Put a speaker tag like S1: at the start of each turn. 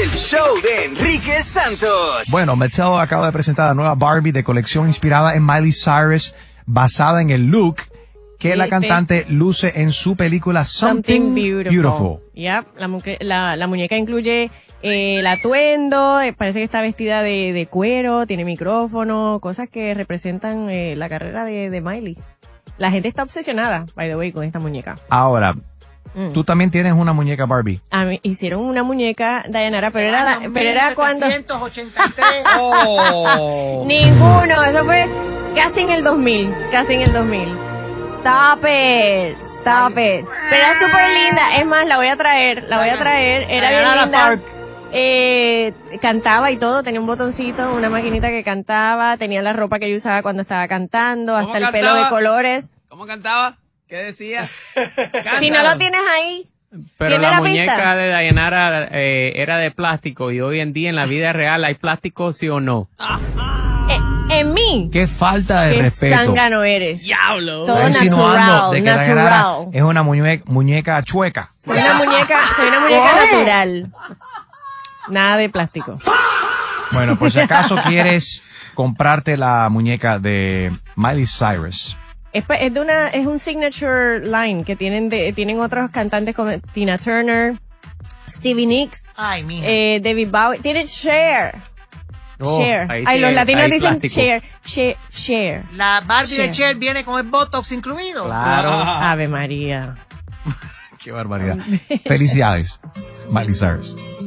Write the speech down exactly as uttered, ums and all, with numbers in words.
S1: El show de Enrique Santos.
S2: Bueno, Mattel acaba de presentar la nueva Barbie de colección inspirada en Miley Cyrus, basada en el look que la cantante luce en su película Something,
S3: Something Beautiful.
S2: Beautiful.
S3: Yep, la, mu- la, la muñeca incluye eh, el atuendo, eh, parece que está vestida de, de cuero, tiene micrófono, cosas que representan eh, la carrera de, de Miley. La gente está obsesionada, by the way, con esta muñeca.
S2: Ahora,
S3: Mm.
S2: tú también tienes una muñeca Barbie.
S3: A mí, hicieron una muñeca Dayanara, pero era, pero era cuando...
S4: mil setecientos ochenta y tres. Oh.
S3: Ninguno, eso fue casi en el dos mil, casi en el dos mil. Stop it, stop it. Pero era súper linda, es más, la voy a traer, la voy a traer, era bien
S4: Diana
S3: linda.
S4: Park.
S3: Eh, cantaba y todo, tenía un botoncito, una maquinita que cantaba, tenía la ropa que yo usaba cuando estaba cantando, hasta el
S5: cantaba?
S3: pelo de colores.
S5: ¿Cómo cantaba? ¿Qué decía?
S3: Si no lo tienes ahí,
S5: Pero
S3: ¿tiene
S5: la,
S3: la
S5: muñeca
S3: pista?
S5: de Dayanara eh, era de plástico y hoy en día en la vida real hay plástico, ¿sí o no?
S3: Eh, en mí,
S2: Qué falta de
S3: qué
S2: respeto.
S3: zángano eres.
S5: ¡Diablo!
S3: Todo
S2: Está insinuando
S3: natural,
S2: de que Dayanara
S3: natural.
S2: es una muñeca, muñeca chueca.
S3: Soy una muñeca, soy una muñeca natural. Nada de plástico.
S2: Bueno, por si acaso quieres comprarte la muñeca de Miley Cyrus.
S3: Es, pa- es de una, es un signature line que tienen de, tienen otros cantantes como Tina Turner, Stevie Nicks,
S4: Ay, mija.
S3: eh, David Bowie, tienen Cher.
S5: Oh,
S3: Cher.
S5: ahí
S3: Ay,
S5: sí
S3: los
S5: hay-
S3: latinos
S5: hay
S3: dicen
S5: plástico.
S3: Cher, Cher, Cher.
S4: La Barbie
S3: Cher.
S4: de Cher viene con el Botox incluido.
S5: Claro.
S3: Ave María.
S2: Qué barbaridad. Felicidades, Miley Cyrus.